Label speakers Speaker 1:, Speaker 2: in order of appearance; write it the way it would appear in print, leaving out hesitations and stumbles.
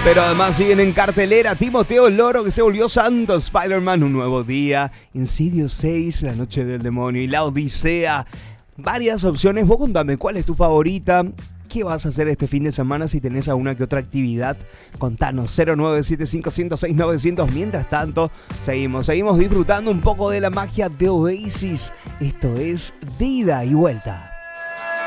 Speaker 1: Pero además siguen en cartelera Timoteo el Loro, que se volvió santo, Spider-Man, Un Nuevo Día, Insidious 6, La Noche del Demonio y La Odisea. Varias opciones. Vos contame, ¿cuál es tu favorita? ¿Qué vas a hacer este fin de semana si tenés alguna que otra actividad? Contanos, 0975-106-900. Mientras tanto, seguimos disfrutando un poco de la magia de Oasis. Esto es de ida y vuelta.